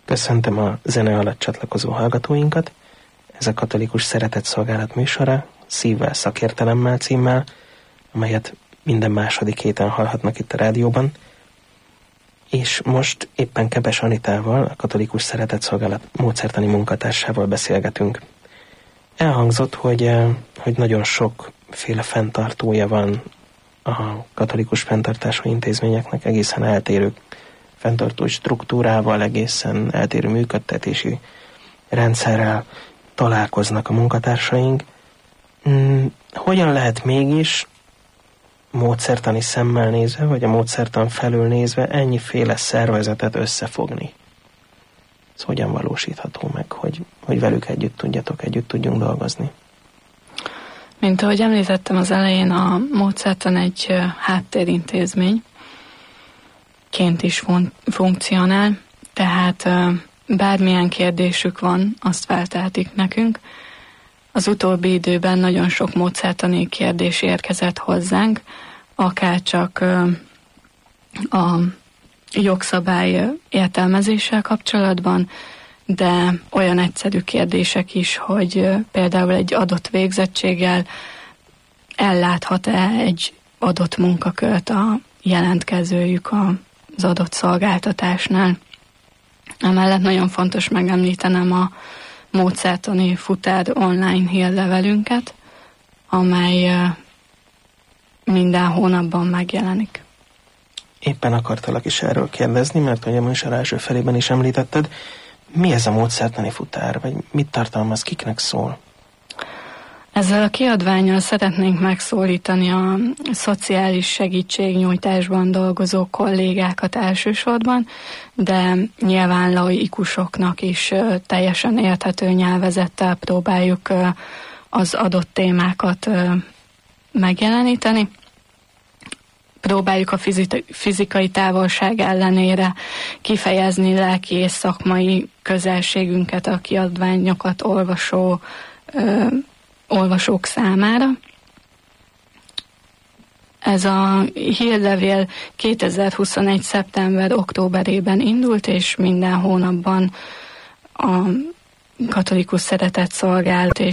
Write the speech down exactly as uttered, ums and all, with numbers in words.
Köszöntöm a zene alatt csatlakozó hallgatóinkat. Ez a Katolikus Szeretetszolgálat műsora Szívvel, szakértelemmel címmel, amelyet minden második héten hallhatnak itt a rádióban. És most éppen Kebes Anitával, a Katolikus Szeretetszolgálat módszertani munkatársával beszélgetünk. Elhangzott, hogy, hogy nagyon sokféle fenntartója van a katolikus fenntartású intézményeknek, egészen eltérő fenntartói struktúrával, egészen eltérő működtetési rendszerrel találkoznak a munkatársaink. Hogyan lehet mégis módszertani szemmel nézve, vagy a módszertan felül nézve ennyiféle szervezetet összefogni? Ez hogyan valósítható meg, hogy, hogy velük együtt tudjatok, együtt tudjunk dolgozni? Mint ahogy említettem az elején, a módszertan egy háttérintézmény, ként is fun- funkcionál, tehát bármilyen kérdésük van, azt feltehetik nekünk. Az utóbbi időben nagyon sok módszertani kérdés érkezett hozzánk, akár csak a jogszabály értelmezéssel kapcsolatban, de olyan egyszerű kérdések is, hogy például egy adott végzettséggel elláthat-e egy adott munkakört a jelentkezőjük az adott szolgáltatásnál. Emellett nagyon fontos megemlítenem a módszertani futár online hírlevelünket, amely minden hónapban megjelenik. Éppen akartalak is erről kérdezni, mert hogy a műsor első felében is említetted. Mi ez a módszertani futár, vagy mit tartalmaz, kiknek szól? Ezzel a kiadvánnyal szeretnénk megszólítani a szociális segítségnyújtásban dolgozó kollégákat elsősorban, de nyilván laikusoknak is teljesen érthető nyelvezettel próbáljuk az adott témákat megjeleníteni. Próbáljuk a fizikai távolság ellenére kifejezni lelki és szakmai közelségünket a kiadványokat olvasó olvasók számára. Ez a hírlevél kétezer-huszonegy. szeptember-októberében indult, és minden hónapban a Katolikus Szeretetszolgálat és